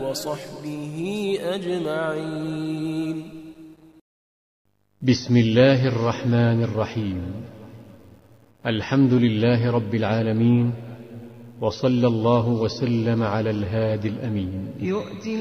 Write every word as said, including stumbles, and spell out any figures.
وصحبه أجمعين. بسم الله الرحمن الرحيم. الحمد لله رب العالمين، وصلى الله وسلم على الهادي الأمين.